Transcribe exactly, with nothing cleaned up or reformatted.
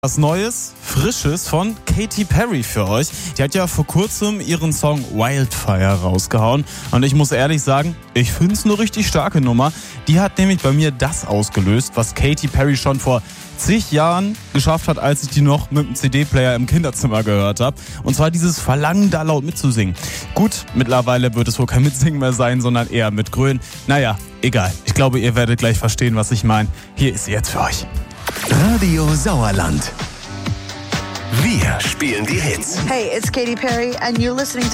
Was Neues, Frisches von Katy Perry für euch. Die hat ja vor kurzem ihren Song Wildfire rausgehauen. Und ich muss ehrlich sagen, ich finde es eine richtig starke Nummer. Die hat nämlich bei mir das ausgelöst, was Katy Perry schon vor zig Jahren geschafft hat, als ich die noch mit dem C D-Player im Kinderzimmer gehört habe. Und zwar dieses Verlangen, da laut mitzusingen. Gut, mittlerweile wird es wohl kein Mitsingen mehr sein, sondern eher mit Grölen. Naja, egal. Ich glaube, ihr werdet gleich verstehen, was ich meine. Hier ist sie jetzt für euch. Radio Sauerland. Wir spielen die Hits. Hey, it's Katy Perry and you're listening to